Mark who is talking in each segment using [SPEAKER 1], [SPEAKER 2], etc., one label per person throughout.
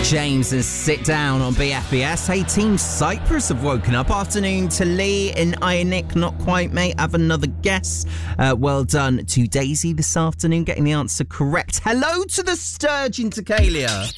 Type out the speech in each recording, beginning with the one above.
[SPEAKER 1] James and Sit Down on BFBS. Hey, Team Cyprus have woken up. Afternoon to Lee and Ionic. Not quite, mate. Have another guess. Well done to Daisy this afternoon, getting the answer correct. Hello to the Sturgeon to Kalia.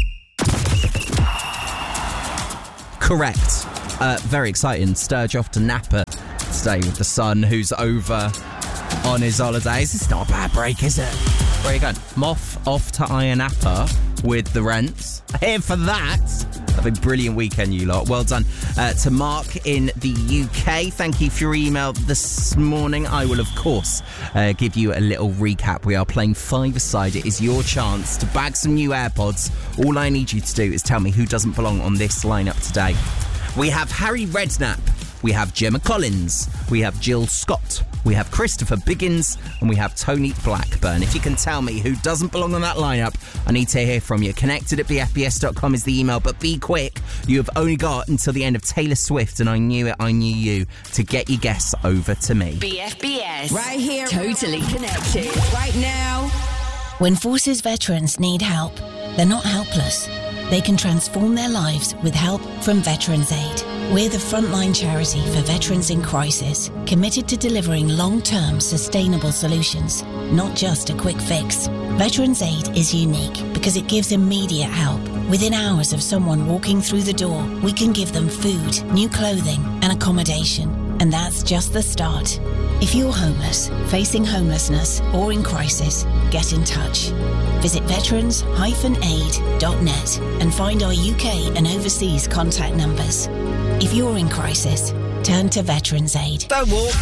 [SPEAKER 1] Correct. Very exciting. Sturge off to Napa today with the son who's over on his holidays. It's not a bad break, is it? Where are you going? Moff off to Ironapa with the Rents. Here for that. Have a brilliant weekend, you lot. Well done to Mark in the UK. Thank you for your email this morning. I will, of course, give you a little recap. We are playing five-a-side. It is your chance to bag some new AirPods. All I need you to do is tell me who doesn't belong on this lineup today. We have Harry Redknapp. We have Gemma Collins. We have Jill Scott. We have Christopher Biggins. And we have Tony Blackburn. If you can tell me who doesn't belong on that lineup, I need to hear from you. connected@bfbs.com is the email, but be quick. You have only got until the end of Taylor Swift and I Knew It, I Knew You to get your guess over to me.
[SPEAKER 2] BFBS. Right here. Totally connected. Right now.
[SPEAKER 3] When Forces veterans need help, they're not helpless. They can transform their lives with help from Veterans Aid. We're the frontline charity for veterans in crisis, committed to delivering long-term sustainable solutions, not just a quick fix. Veterans Aid is unique because it gives immediate help. Within hours of someone walking through the door, we can give them food, new clothing, and accommodation. And that's just the start. If you're homeless, facing homelessness, or in crisis, get in touch. Visit veterans-aid.net and find our UK and overseas contact numbers. If you're in crisis, turn to Veterans Aid.
[SPEAKER 1] Don't walk.